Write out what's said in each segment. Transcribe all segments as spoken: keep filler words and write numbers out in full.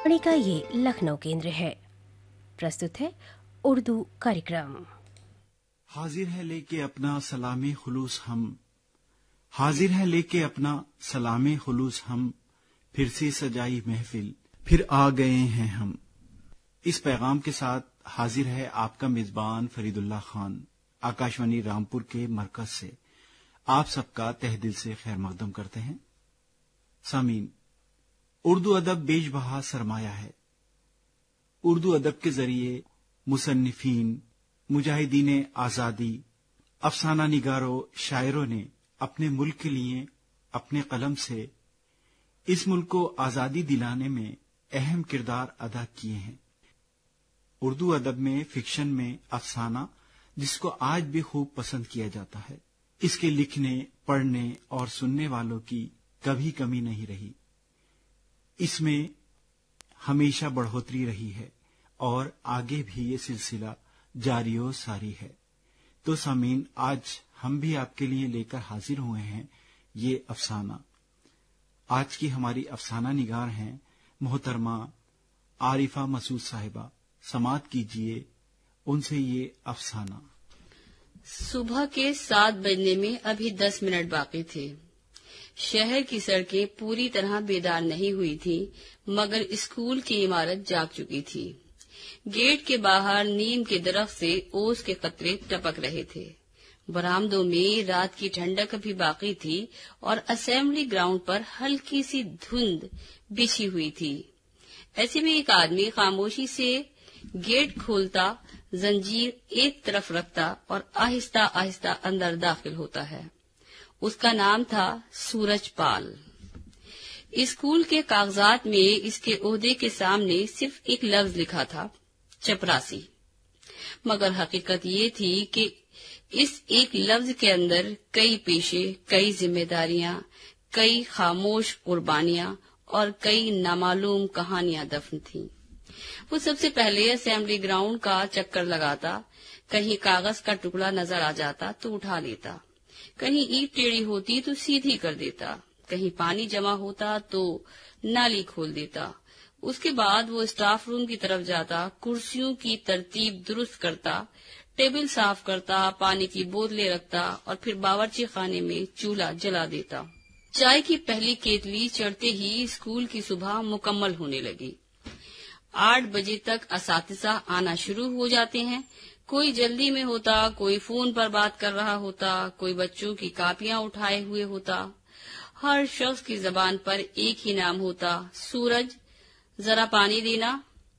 आकाशवाणी का ये लखनऊ केंद्र है। प्रस्तुत है उर्दू कार्यक्रम। हाजिर है लेके अपना सलामे खुलूस हम, हाजिर है लेके अपना सलामे खुलूस हम, फिर से सजाई महफिल फिर आ गए हैं हम। इस पैगाम के साथ हाजिर है आपका मेजबान फरीदुल्लाह खान, आकाशवाणी रामपुर के मरकज से आप सबका तहे दिल से खैर मकदम करते हैं। सामीन, उर्दू अदब बेशबहा सरमाया है। उर्दू अदब के जरिए मुसन्निफीन, मुजाहिदीन आजादी, अफसाना निगारों, शायरों ने अपने मुल्क के लिए अपने कलम से इस मुल्क को आजादी दिलाने में अहम किरदार अदा किए हैं। उर्दू अदब में फिक्शन में अफसाना, जिसको आज भी खूब पसंद किया जाता है, इसके लिखने, पढ़ने और सुनने वालों की कभी कमी नहीं रही। इसमें हमेशा बढ़ोतरी रही है और आगे भी ये सिलसिला जारियो सारी है। तो सामीन, आज हम भी आपके लिए लेकर हाजिर हुए हैं ये अफसाना। आज की हमारी अफसाना निगार हैं मोहतरमा आरिफा मसूद साहिबा। समात कीजिए उनसे ये अफसाना। सुबह के सात बजने में अभी दस मिनट बाकी थे। शहर की सड़कें पूरी तरह बेदार नहीं हुई थी, मगर स्कूल की इमारत जाग चुकी थी। गेट के बाहर नीम के दरख्त से ओस के कतरे टपक रहे थे। बरामदों में रात की ठंडक भी बाकी थी और असेंबली ग्राउंड पर हल्की सी धुंध बिछी हुई थी। ऐसे में एक आदमी खामोशी से गेट खोलता, जंजीर एक तरफ रखता और आहिस्ता आहिस्ता अंदर दाखिल होता है। उसका नाम था सूरज पाल। स्कूल के कागजात में इसके ओहदे के सामने सिर्फ एक लफ्ज लिखा था, चपरासी। मगर हकीकत ये थी कि इस एक लफ्ज के अंदर कई पेशे, कई जिम्मेदारियां, कई खामोश कुर्बानियां और कई नामालूम कहानियां दफन थीं। वो सबसे पहले असेंबली ग्राउंड का चक्कर लगाता। कहीं कागज का टुकड़ा नजर आ जाता तो उठा लेता, कहीं ईंट टेढ़ी होती तो सीधी कर देता, कहीं पानी जमा होता तो नाली खोल देता। उसके बाद वो स्टाफ रूम की तरफ जाता, कुर्सियों की तरतीब दुरुस्त करता, टेबल साफ करता, पानी की बोतलें रखता और फिर बावर्ची खाने में चूल्हा जला देता। चाय की पहली केतली चढ़ते ही स्कूल की सुबह मुकम्मल होने लगी। आठ बजे तक असातिज़ा आना शुरू हो जाते हैं। कोई जल्दी में होता, कोई फोन पर बात कर रहा होता, कोई बच्चों की कापियां उठाए हुए होता। हर शख्स की जबान पर एक ही नाम होता, सूरज, जरा पानी देना।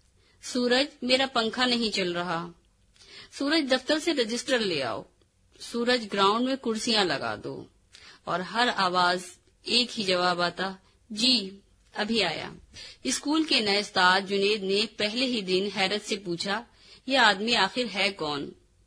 सूरज, मेरा पंखा नहीं चल रहा। सूरज, दफ्तर से रजिस्टर ले आओ। सूरज, ग्राउंड में कुर्सियां लगा दो। और हर आवाज एक ही जवाब आता, जी अभी आया। स्कूल के नए उस्ताद जुनेद ने पहले ही दिन हैरत से पूछा, यह आदमी आखिर है कौन?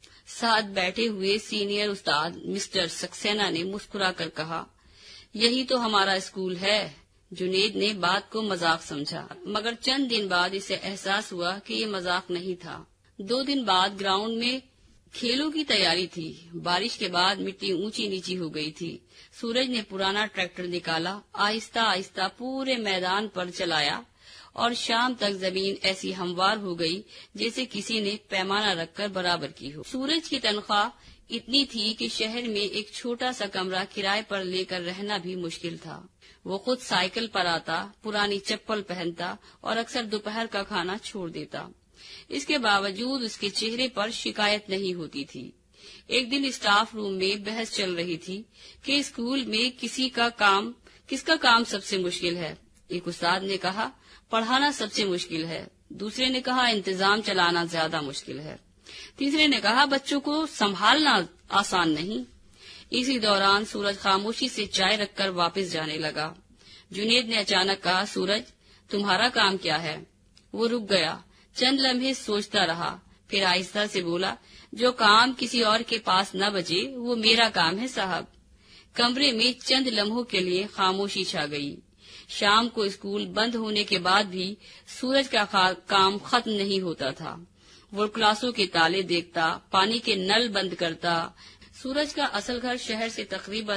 साथ बैठे हुए सीनियर उस्ताद मिस्टर सक्सेना ने मुस्कुराकर कहा, यही तो हमारा स्कूल है। जुनेद ने बात को मजाक समझा, मगर चंद दिन बाद इसे एहसास हुआ कि ये मजाक नहीं था। दो दिन बाद ग्राउंड में खेलों की तैयारी थी। बारिश के बाद मिट्टी ऊंची नीची हो गई थी। सूरज ने पुराना ट्रैक्टर निकाला, आहिस्ता आहिस्ता पूरे मैदान पर चलाया और शाम तक जमीन ऐसी हमवार हो गई जैसे किसी ने पैमाना रखकर बराबर की हो। सूरज की तनख्वाह इतनी थी कि शहर में एक छोटा सा कमरा किराए पर लेकर रहना भी मुश्किल था। वो खुद साइकिल पर आता, पुरानी चप्पल पहनता और अक्सर दोपहर का खाना छोड़ देता। इसके बावजूद उसके चेहरे पर शिकायत नहीं होती थी। एक दिन स्टाफ रूम में बहस चल रही थी कि स्कूल में किसी का काम किसका काम सबसे मुश्किल है। एक उस्ताद ने कहा, पढ़ाना सबसे मुश्किल है। दूसरे ने कहा, इंतजाम चलाना ज्यादा मुश्किल है। तीसरे ने कहा, बच्चों को संभालना आसान नहीं। इसी दौरान सूरज खामोशी से चाय रखकर वापस जाने लगा। जुनेद ने अचानक कहा, सूरज, तुम्हारा काम क्या है? वो रुक गया, चंद लम्हे सोचता रहा, फिर आहिस्ता से बोला, जो काम किसी और के पास न बचे वो मेरा काम है साहब। कमरे में चंद लम्हों के लिए खामोशी छा गई। शाम को स्कूल बंद होने के बाद भी सूरज का काम खत्म नहीं होता था। वो क्लासों के ताले देखता, पानी के नल बंद करता। सूरज का असल घर शहर से तकरीबन